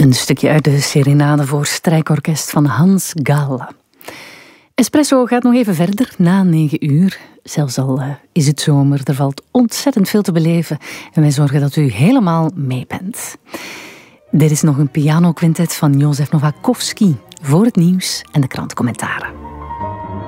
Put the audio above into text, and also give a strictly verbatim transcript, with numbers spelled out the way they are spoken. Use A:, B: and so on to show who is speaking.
A: Een stukje uit de serenade voor strijkorkest van Hans Gall. Espresso gaat nog even verder na negen uur. Zelfs al uh, is het zomer, er valt ontzettend veel te beleven. En wij zorgen dat u helemaal mee bent. Dit is nog een pianoquintet van Jozef Nowakowski voor het nieuws en de krantcommentaren.